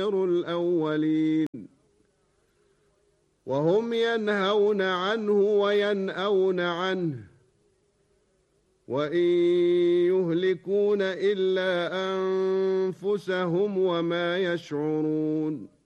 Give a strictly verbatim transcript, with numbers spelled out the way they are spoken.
الأولين وهم ينهون عنه وينأون عنه وإن يهلكون إلا أنفسهم وما يشعرون.